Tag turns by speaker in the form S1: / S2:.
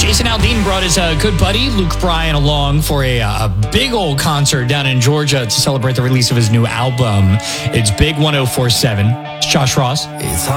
S1: Jason Aldean brought his good buddy Luke Bryan along for a big old concert down in Georgia to celebrate the release of his new album. It's Big 104.7. It's Josh Ross.
S2: It's